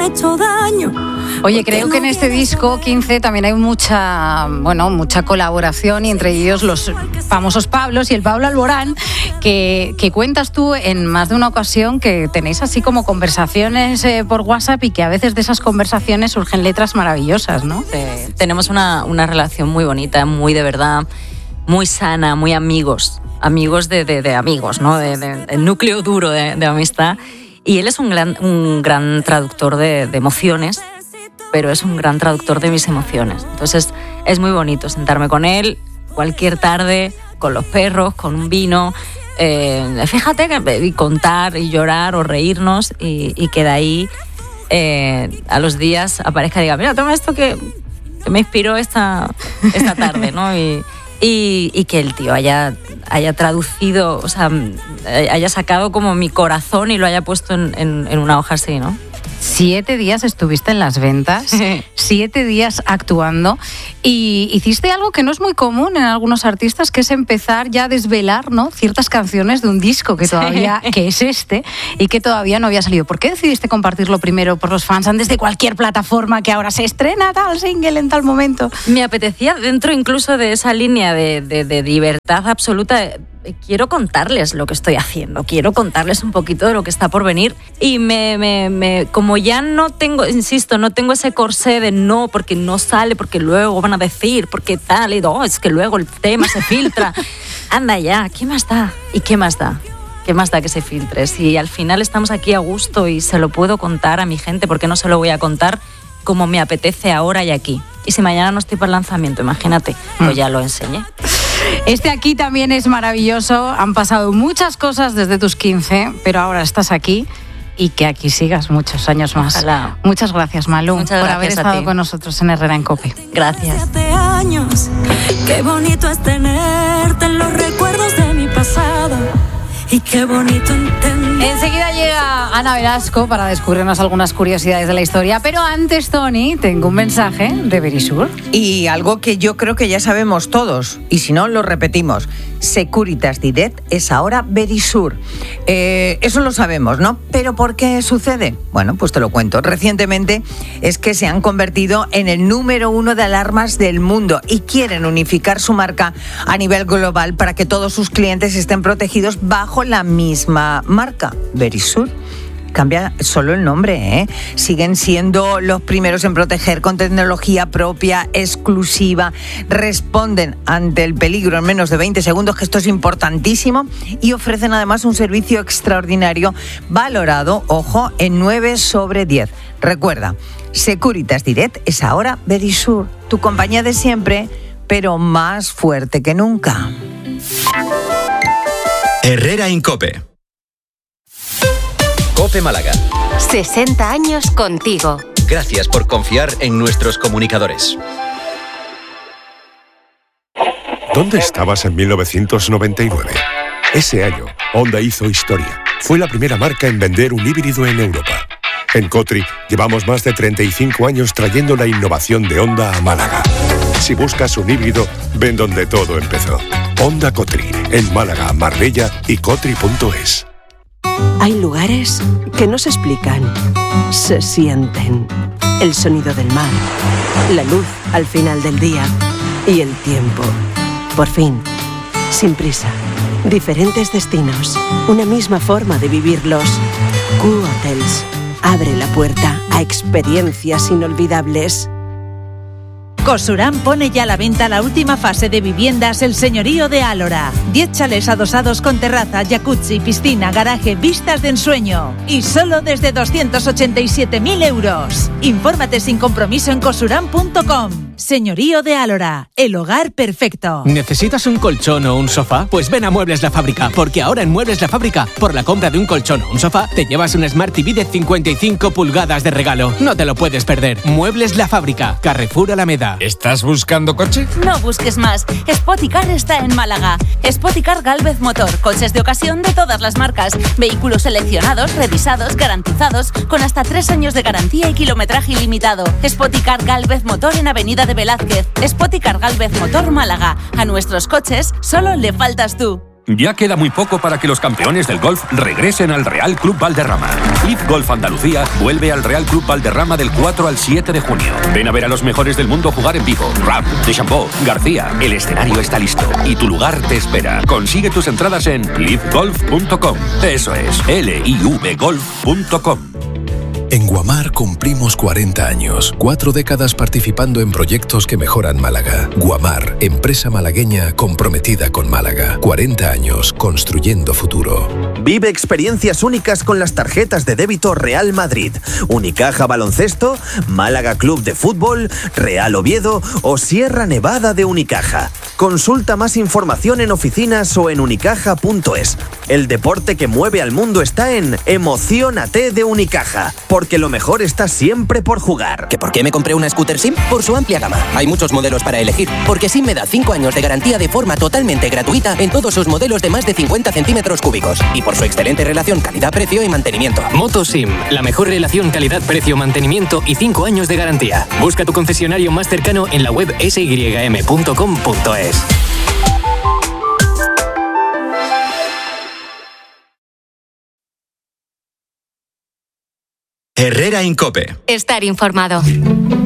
hecho daño. Oye, creo que en este disco 15 también hay mucha colaboración, y entre ellos los famosos Pablos y el Pablo Alborán, que cuentas tú en más de una ocasión que tenéis así como conversaciones por WhatsApp, y que a veces de esas conversaciones surgen letras maravillosas, ¿no? Tenemos una relación muy bonita, muy de verdad, muy sana, muy amigos de amigos, ¿no? El núcleo duro de amistad. Y él es un gran traductor de emociones, pero es un gran traductor de mis emociones. Entonces es muy bonito sentarme con él cualquier tarde, con los perros, con un vino, fíjate, y contar y llorar o reírnos, y que de ahí a los días aparezca y diga, mira, toma esto que me inspiró esta tarde, ¿no? Y que el tío haya traducido, o sea, haya sacado como mi corazón y lo haya puesto en una hoja así, ¿no? 7 días estuviste en las ventas, 7 días actuando, y hiciste algo que no es muy común en algunos artistas, que es empezar ya a desvelar, ¿no?, ciertas canciones de un disco que todavía, que es este, y que todavía no había salido. ¿Por qué decidiste compartirlo primero por los fans antes de cualquier plataforma que ahora se estrena tal single en tal momento? Me apetecía, dentro incluso de esa línea de libertad absoluta, quiero contarles lo que estoy haciendo, quiero contarles un poquito de lo que está por venir, y como ya no tengo, insisto, no tengo ese corsé de no, porque no sale, porque luego van a decir, porque tal, y es que luego el tema se filtra. Anda ya, ¿qué más da? ¿Y qué más da? ¿Qué más da que se filtre? Si al final estamos aquí a gusto y se lo puedo contar a mi gente, ¿por qué no se lo voy a contar como me apetece ahora y aquí? Y si mañana no estoy para el lanzamiento, imagínate, pues ya lo enseñé. Este Aquí también es maravilloso. Han pasado muchas cosas desde tus 15, pero ahora estás aquí, y que aquí sigas muchos años más. Ojalá. Muchas gracias, Malú, Muchas por gracias haber estado con nosotros en Herrera en COPE. Gracias. 7 años, qué bonito es tenerte en los recuerdos de mi pasado. Y qué bonito entender. Enseguida llega Ana Velasco para descubrirnos algunas curiosidades de la historia, pero antes, Toni, tengo un mensaje de Verisur. Y algo que yo creo que ya sabemos todos, y si no, lo repetimos. Securitas Direct es ahora Verisur. Eso lo sabemos, ¿no? ¿Pero por qué sucede? Bueno, pues te lo cuento. Recientemente es que se han convertido en el número 1 de alarmas del mundo y quieren unificar su marca a nivel global para que todos sus clientes estén protegidos bajo la misma marca, Verisur. Cambia solo el nombre, ¿eh? Siguen siendo los primeros en proteger con tecnología propia, exclusiva. Responden ante el peligro en menos de 20 segundos, que esto es importantísimo. Y ofrecen además un servicio extraordinario valorado, ojo, en 9 sobre 10. Recuerda, Securitas Direct es ahora Verisur, tu compañía de siempre, pero más fuerte que nunca. Herrera en COPE. COPE Málaga. 60 años contigo. Gracias por confiar en nuestros comunicadores. ¿Dónde estabas en 1999? Ese año, Honda hizo historia. Fue la primera marca en vender un híbrido en Europa. En Cotri llevamos más de 35 años trayendo la innovación de Honda a Málaga. Si buscas un híbrido, ven donde todo empezó. Honda Cotri, en Málaga, Marbella y Cotri.es. Hay lugares que no se explican, se sienten. El sonido del mar, la luz al final del día y el tiempo. Por fin, sin prisa, diferentes destinos, una misma forma de vivirlos. Q-Hotels abre la puerta a experiencias inolvidables. Cosurán pone ya a la venta la última fase de viviendas El Señorío de Álora. 10 chalés adosados con terraza, jacuzzi, piscina, garaje, vistas de ensueño. Y solo desde 287.000 euros. Infórmate sin compromiso en cosurán.com. Señorío de Álora, el hogar perfecto. ¿Necesitas un colchón o un sofá? Pues ven a Muebles La Fábrica, porque ahora en Muebles La Fábrica, por la compra de un colchón o un sofá, te llevas un Smart TV de 55 pulgadas de regalo. No te lo puedes perder. Muebles La Fábrica, Carrefour Alameda. ¿Estás buscando coche? No busques más. Spoticar está en Málaga. Spoticar Gálvez Motor. Coches de ocasión de todas las marcas. Vehículos seleccionados, revisados, garantizados, con hasta 3 años de garantía y kilometraje ilimitado. Spoticar Gálvez Motor en Avenida de Velázquez. Spoticar Gálvez Motor Málaga. A nuestros coches solo le faltas tú. Ya queda muy poco para que los campeones del golf regresen al Real Club Valderrama. Live Golf Andalucía vuelve al Real Club Valderrama del 4 al 7 de junio. Ven a ver a los mejores del mundo jugar en vivo. Ram, Deschambault, García. El escenario está listo y tu lugar te espera. Consigue tus entradas en livegolf.com. Eso es, livegolf.com. En Guamar cumplimos 40 años, 4 décadas participando en proyectos que mejoran Málaga. Guamar, empresa malagueña comprometida con Málaga. 40 años construyendo futuro. Vive experiencias únicas con las tarjetas de débito Real Madrid, Unicaja Baloncesto, Málaga Club de Fútbol, Real Oviedo o Sierra Nevada de Unicaja. Consulta más información en oficinas o en unicaja.es. El deporte que mueve al mundo está en Emociónate de Unicaja, porque lo mejor está siempre por jugar. ¿Que por qué me compré una scooter SIM? Por su amplia gama. Hay muchos modelos para elegir, porque SIM me da 5 años de garantía de forma totalmente gratuita en todos sus modelos de más de 50 centímetros cúbicos. Y por su excelente relación calidad-precio y mantenimiento. MotoSIM, la mejor relación calidad-precio-mantenimiento y 5 años de garantía. Busca tu concesionario más cercano en la web sym.com.es. Herrera Incope. Estar informado.